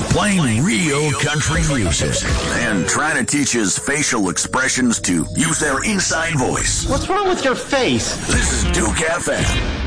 playing real country music and trying to teach his facial expressions to use their inside voice. What's wrong with your face? This is Duke FM.